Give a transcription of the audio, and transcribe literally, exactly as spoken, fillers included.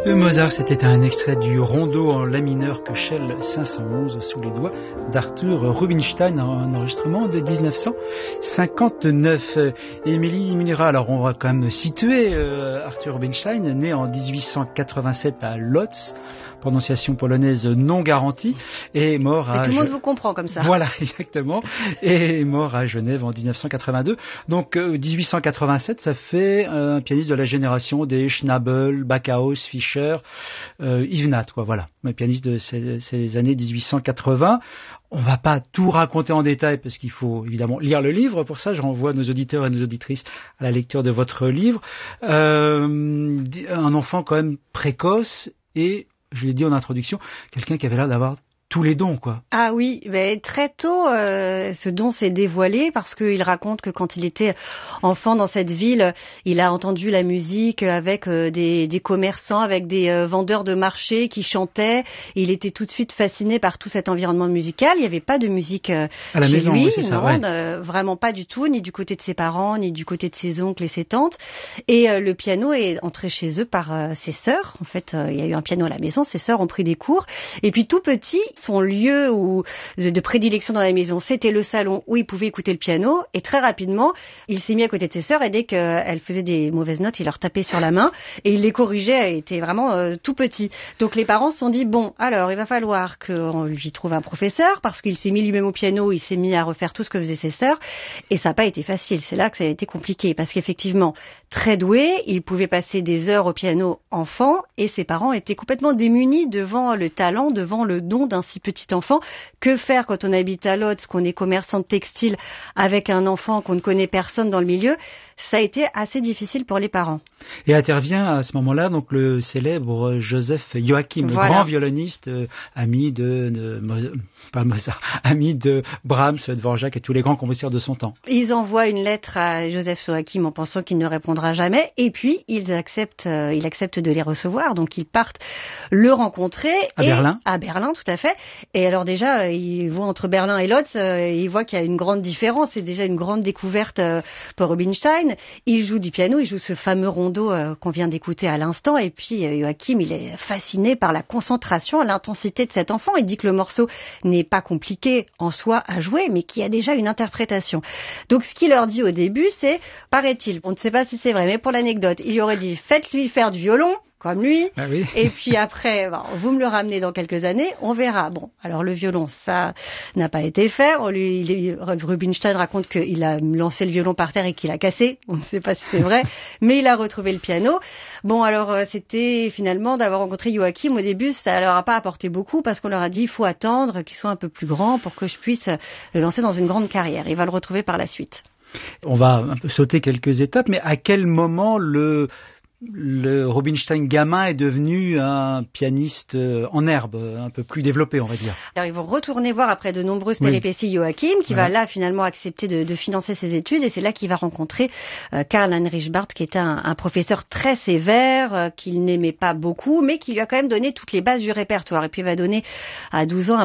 De Mozart, c'était un extrait du rondo en la mineur que Shell cinq cent onze sous les doigts d'Arthur Rubinstein, un enregistrement de dix-neuf cent cinquante-neuf. Émilie Munira, alors on va quand même situer euh, Arthur Rubinstein, né en dix-huit cent quatre-vingt-sept à Łódź, prononciation polonaise non garantie, et mort à... Et tout le monde vous comprend comme ça. Voilà, exactement. Et mort à Genève en dix-neuf cent quatre-vingt-deux. Donc euh, dix-huit cent quatre-vingt-sept, ça fait euh, un pianiste de la génération des Schnabel, Backhaus, Fischer, euh, Yves Nat, quoi, voilà. Un pianiste de ces, ces années dix-huit cent quatre-vingts. On va pas tout raconter en détail parce qu'il faut évidemment lire le livre. Pour ça, je renvoie nos auditeurs et nos auditrices à la lecture de votre livre. Euh, un enfant quand même précoce et, je l'ai dit en introduction, quelqu'un qui avait l'air d'avoir tous les dons, quoi. Ah oui, mais très tôt, euh, ce don s'est dévoilé parce qu'il raconte que quand il était enfant dans cette ville, il a entendu la musique avec euh, des, des commerçants, avec des euh, vendeurs de marché qui chantaient. Il était tout de suite fasciné par tout cet environnement musical. Il n'y avait pas de musique euh, à la chez maison, lui, oui, c'est ça, non, ouais. euh, vraiment pas du tout, ni du côté de ses parents, ni du côté de ses oncles et ses tantes. Et euh, le piano est entré chez eux par euh, ses sœurs. En fait, euh, il y a eu un piano à la maison. Ses sœurs ont pris des cours. Et puis tout petit, son lieu où, de prédilection dans la maison, c'était le salon où il pouvait écouter le piano. Et très rapidement, il s'est mis à côté de ses sœurs et dès qu'elles faisaient des mauvaises notes, il leur tapait sur la main et il les corrigeait. Il était vraiment euh, tout petit. Donc les parents se sont dit, bon, alors il va falloir qu'on lui trouve un professeur parce qu'il s'est mis lui-même au piano, il s'est mis à refaire tout ce que faisaient ses sœurs. Et ça n'a pas été facile. C'est là que ça a été compliqué parce qu'effectivement, très doué, il pouvait passer des heures au piano enfant et ses parents étaient complètement démunis devant le talent, devant le don d'un si petit enfant. Que faire quand on habite à Łódź, qu'on est commerçant de textile avec un enfant qu'on ne connaît personne dans le milieu? Ça a été assez difficile pour les parents. Et intervient à ce moment-là donc le célèbre Joseph Joachim, voilà. grand violoniste, euh, ami de, de pas Mozart, ami de Brahms, Dvorak et tous les grands compositeurs de son temps. Ils envoient une lettre à Joseph Joachim en pensant qu'il ne répondra jamais, et puis ils acceptent, euh, il accepte de les recevoir, donc ils partent le rencontrer à et Berlin. À Berlin, tout à fait. Et alors déjà, euh, ils voient entre Berlin et Łódź, euh, ils voient qu'il y a une grande différence. C'est déjà une grande découverte euh, pour Rubinstein. Il joue du piano, il joue ce fameux rondo euh, qu'on vient d'écouter à l'instant. Et puis euh, Joachim, il est fasciné par la concentration, l'intensité de cet enfant. Il dit que le morceau n'est pas compliqué en soi à jouer, mais qu'il y a déjà une interprétation. Donc ce qu'il leur dit au début, c'est, paraît-il, on ne sait pas si c'est vrai, mais pour l'anecdote, il lui aurait dit, faites-lui faire du violon, comme lui, ah oui. Et puis après, bon, vous me le ramenez dans quelques années, on verra. Bon, alors le violon, ça n'a pas été fait. On lui, il, Rubinstein raconte qu'il a lancé le violon par terre et qu'il a cassé. On ne sait pas si c'est vrai, mais il a retrouvé le piano. Bon, alors c'était finalement d'avoir rencontré Joachim au début, ça leur a pas apporté beaucoup parce qu'on leur a dit il faut attendre qu'il soit un peu plus grand pour que je puisse le lancer dans une grande carrière. Il va le retrouver par la suite. On va un peu sauter quelques étapes, mais à quel moment le le Rubinstein gamin est devenu un pianiste en herbe, un peu plus développé, on va dire. Alors ils vont retourner voir après de nombreuses péripéties oui. Joachim, qui voilà. va là finalement accepter de, de financer ses études, et c'est là qu'il va rencontrer euh, Karl Heinrich Barth, qui était un, un professeur très sévère, euh, qu'il n'aimait pas beaucoup, mais qui lui a quand même donné toutes les bases du répertoire. Et puis il va donner à douze ans un